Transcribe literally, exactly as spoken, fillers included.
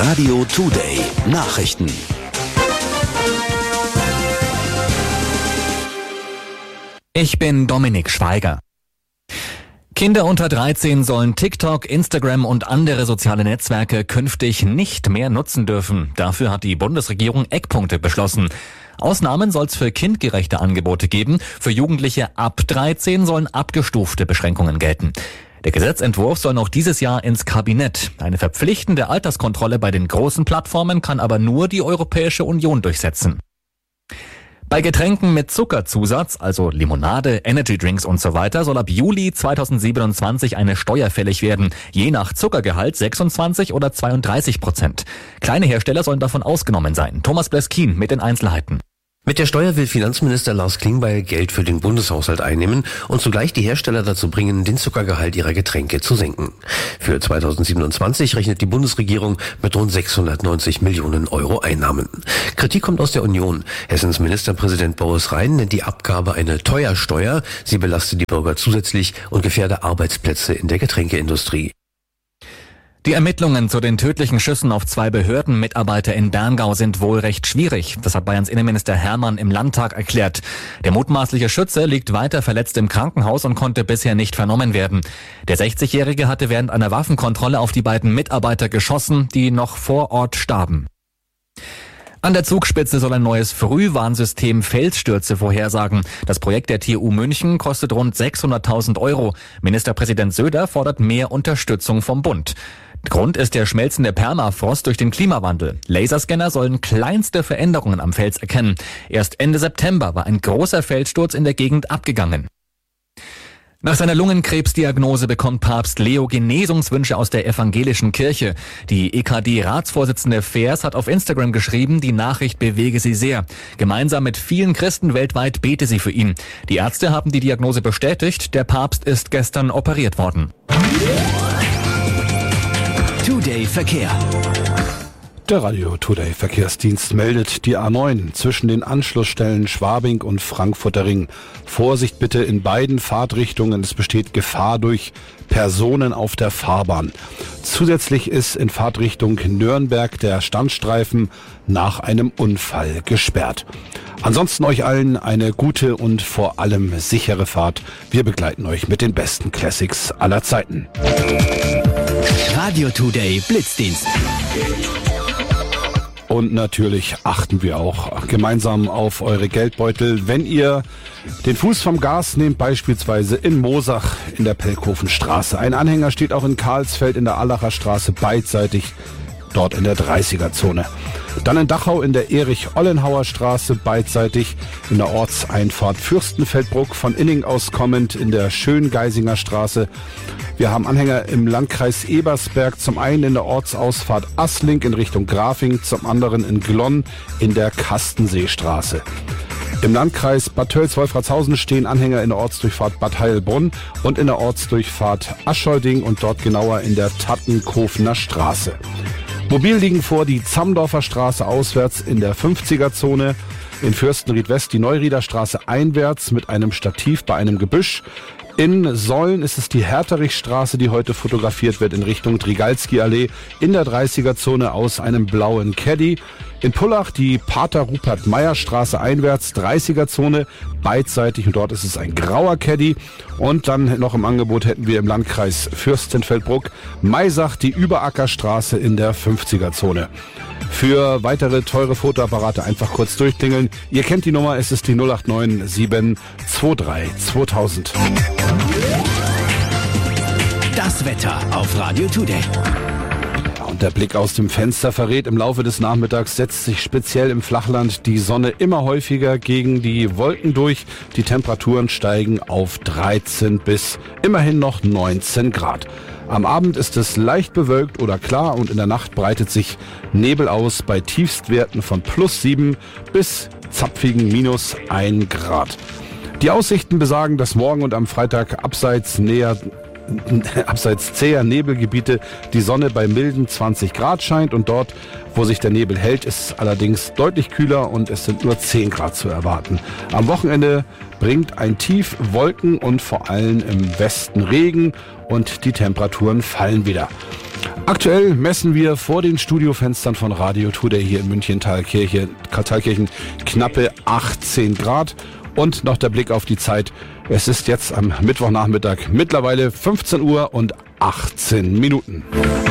Radio Today Nachrichten. Ich bin Dominik Schweiger. Kinder unter dreizehn sollen TikTok, Instagram und andere soziale Netzwerke künftig nicht mehr nutzen dürfen. Dafür hat die Bundesregierung Eckpunkte beschlossen. Ausnahmen soll es für kindgerechte Angebote geben. Für Jugendliche ab dreizehn sollen abgestufte Beschränkungen gelten. Der Gesetzentwurf soll noch dieses Jahr ins Kabinett. Eine verpflichtende Alterskontrolle bei den großen Plattformen kann aber nur die Europäische Union durchsetzen. Bei Getränken mit Zuckerzusatz, also Limonade, Energydrinks und so weiter, soll ab Juli zweitausendsiebenundzwanzig eine Steuer fällig werden. Je nach Zuckergehalt sechsundzwanzig oder zweiunddreißig Prozent. Kleine Hersteller sollen davon ausgenommen sein. Thomas Bleskin mit den Einzelheiten. Mit der Steuer will Finanzminister Lars Klingbeil Geld für den Bundeshaushalt einnehmen und zugleich die Hersteller dazu bringen, den Zuckergehalt ihrer Getränke zu senken. Für zweitausendsiebenundzwanzig rechnet die Bundesregierung mit rund sechshundertneunzig Millionen Euro Einnahmen. Kritik kommt aus der Union. Hessens Ministerpräsident Boris Rhein nennt die Abgabe eine Teuersteuer. Sie belastet die Bürger zusätzlich und gefährde Arbeitsplätze in der Getränkeindustrie. Die Ermittlungen zu den tödlichen Schüssen auf zwei Behördenmitarbeiter in Berngau sind wohl recht schwierig. Das hat Bayerns Innenminister Hermann im Landtag erklärt. Der mutmaßliche Schütze liegt weiter verletzt im Krankenhaus und konnte bisher nicht vernommen werden. Der sechzigjährige hatte während einer Waffenkontrolle auf die beiden Mitarbeiter geschossen, die noch vor Ort starben. An der Zugspitze soll ein neues Frühwarnsystem Felsstürze vorhersagen. Das Projekt der T U München kostet rund sechshunderttausend Euro. Ministerpräsident Söder fordert mehr Unterstützung vom Bund. Grund ist der schmelzende Permafrost durch den Klimawandel. Laserscanner sollen kleinste Veränderungen am Fels erkennen. Erst Ende September war ein großer Felssturz in der Gegend abgegangen. Nach seiner Lungenkrebsdiagnose bekommt Papst Leo Genesungswünsche aus der evangelischen Kirche. Die E K D-Ratsvorsitzende Fers hat auf Instagram geschrieben, die Nachricht bewege sie sehr. Gemeinsam mit vielen Christen weltweit bete sie für ihn. Die Ärzte haben die Diagnose bestätigt. Der Papst ist gestern operiert worden. Today Verkehr. Der Radio Today Verkehrsdienst meldet die A neun zwischen den Anschlussstellen Schwabing und Frankfurter Ring. Vorsicht bitte in beiden Fahrtrichtungen, es besteht Gefahr durch Personen auf der Fahrbahn. Zusätzlich ist in Fahrtrichtung Nürnberg der Standstreifen nach einem Unfall gesperrt. Ansonsten euch allen eine gute und vor allem sichere Fahrt. Wir begleiten euch mit den besten Classics aller Zeiten. Radio Today Blitzdienst. Und natürlich achten wir auch gemeinsam auf eure Geldbeutel. Wenn ihr den Fuß vom Gas nehmt, beispielsweise in Moosach in der Pelkhofenstraße. Ein Anhänger steht auch in Karlsfeld in der Allacher Straße beidseitig, dort in der dreißiger-Zone. Dann in Dachau in der Erich-Ollenhauer Straße beidseitig in der Ortseinfahrt Fürstenfeldbruck, von Inning aus kommend in der Schöngeisinger Straße. Wir haben Anhänger im Landkreis Ebersberg, zum einen in der Ortsausfahrt Assling in Richtung Grafing, zum anderen in Glonn in der Kastenseestraße. Im Landkreis Bad Tölz-Wolfratshausen stehen Anhänger in der Ortsdurchfahrt Bad Heilbrunn und in der Ortsdurchfahrt Aschollding und dort genauer in der Tattenkofener Straße. Mobil liegen vor die Zamdorfer Straße auswärts in der fünfziger-Zone, in Fürstenried West die Neurieder Straße einwärts mit einem Stativ bei einem Gebüsch. In Solln ist es die Herterichstraße, die heute fotografiert wird in Richtung Trigalski-Allee in der dreißiger-Zone aus einem blauen Caddy. In Pullach die Pater-Rupert-Meyer-Straße einwärts, dreißiger-Zone, beidseitig und dort ist es ein grauer Caddy. Und dann noch im Angebot hätten wir im Landkreis Fürstenfeldbruck Maisach die Überackerstraße in der fünfziger-Zone. Für weitere teure Fotoapparate einfach kurz durchklingeln. Ihr kennt die Nummer, es ist die null acht neun sieben zwei drei zweitausend. Das Wetter auf Radio Today. Und der Blick aus dem Fenster verrät, im Laufe des Nachmittags setzt sich speziell im Flachland die Sonne immer häufiger gegen die Wolken durch. Die Temperaturen steigen auf dreizehn bis immerhin noch neunzehn Grad. Am Abend ist es leicht bewölkt oder klar und in der Nacht breitet sich Nebel aus bei Tiefstwerten von plus sieben bis zapfigen minus ein Grad. Die Aussichten besagen, dass morgen und am Freitag abseits näher abseits zäher Nebelgebiete die Sonne bei milden zwanzig Grad scheint und dort, wo sich der Nebel hält, ist es allerdings deutlich kühler und es sind nur zehn Grad zu erwarten. Am Wochenende bringt ein Tief Wolken und vor allem im Westen Regen und die Temperaturen fallen wieder. Aktuell messen wir vor den Studiofenstern von Radio Today hier in München-Thalkirchen Thalkirchen knappe achtzehn Grad. Und noch der Blick auf die Zeit. Es ist jetzt am Mittwochnachmittag mittlerweile fünfzehn Uhr und achtzehn Minuten.